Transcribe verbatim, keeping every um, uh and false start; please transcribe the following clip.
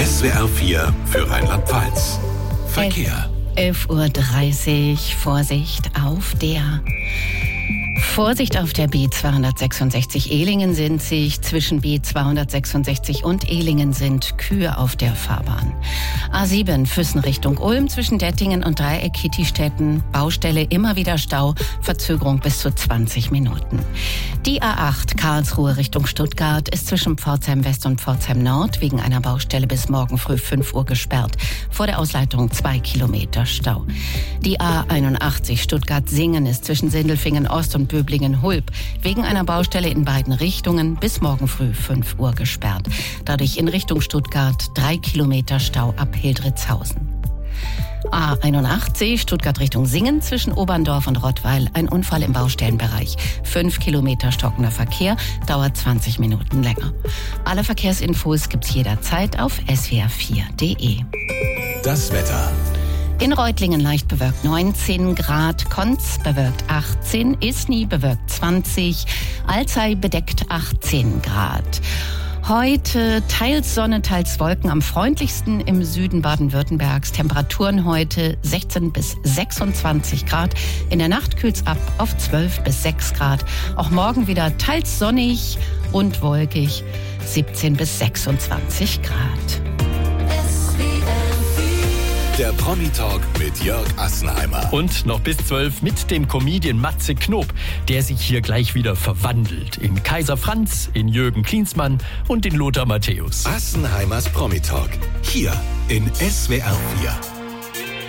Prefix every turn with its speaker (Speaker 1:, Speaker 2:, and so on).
Speaker 1: S W R vier für Rheinland-Pfalz. Verkehr.
Speaker 2: elf Uhr dreißig, Vorsicht auf der... Vorsicht auf der B zweihundertsechsundsechzig Ehlingen sind sich. Zwischen B zweihundertsechsundsechzig und Ehlingen sind Kühe auf der Fahrbahn. A sieben Füssen Richtung Ulm zwischen Dettingen und Dreieck Kietistetten. Baustelle, immer wieder Stau, Verzögerung bis zu zwanzig Minuten. Die A acht Karlsruhe Richtung Stuttgart ist zwischen Pforzheim West und Pforzheim Nord wegen einer Baustelle bis morgen früh fünf Uhr gesperrt. Vor der Ausleitung zwei Kilometer Stau. Die A einundachtzig Stuttgart-Singen ist zwischen Sindelfingen Ost und Böblingen-Hulb wegen einer Baustelle in beiden Richtungen bis morgen früh fünf Uhr gesperrt. Dadurch in Richtung Stuttgart drei Kilometer Stau ab Hildritzhausen. A einundachtzig Stuttgart Richtung Singen zwischen Oberndorf und Rottweil. Ein Unfall im Baustellenbereich. Fünf Kilometer stockender Verkehr, dauert zwanzig Minuten länger. Alle Verkehrsinfos gibt's jederzeit auf S W R vier Punkt de.
Speaker 1: Das Wetter.
Speaker 2: In Reutlingen leicht bewölkt neunzehn Grad, Konz bewölkt achtzehn, Isny bewölkt zwanzig, Alzey bedeckt achtzehn Grad. Heute teils Sonne, teils Wolken, am freundlichsten im Süden Baden-Württembergs. Temperaturen heute sechzehn bis sechsundzwanzig Grad. In der Nacht kühlt's ab auf zwölf bis sechs Grad. Auch morgen wieder teils sonnig und wolkig, siebzehn bis sechsundzwanzig Grad.
Speaker 1: Der Promi-Talk mit Jörg Assenheimer.
Speaker 3: Und noch bis zwölf mit dem Comedian Matze Knob, der sich hier gleich wieder verwandelt. In Kaiser Franz, in Jürgen Klinsmann und in Lothar Matthäus.
Speaker 1: Assenheimers Promi-Talk. Hier in S W R vier.